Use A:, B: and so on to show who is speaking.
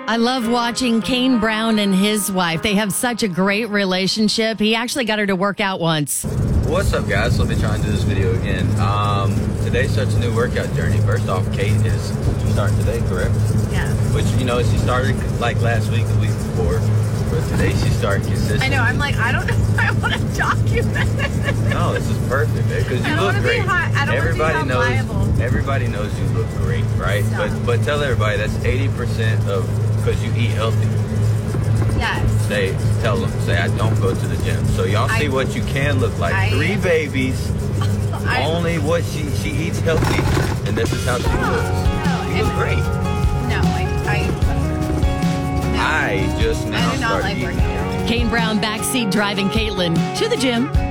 A: I love watching Kane Brown and his wife. They have such a great relationship. He actually got her to work out once.
B: What's up, guys? Let me try and do this video again. Today starts a new workout journey. First off, Kate is starting today, correct?
C: Yeah.
B: Which, you know, she started like last week, the week before. But today she's starting consistently.
C: I know. I'm like, I don't know if I want to document it.
B: No, this is perfect, because you look great. Everybody knows you look great, right? But tell everybody that's 80% of because you eat healthy.
C: Yes.
B: Tell them, I don't go to the gym. So y'all see what you can look like. 3 babies, only what she eats healthy, and this is how she looks. You look great.
C: No,
B: I just now
C: I do not like working out.
A: Kane Brown backseat driving Caitlin to the gym.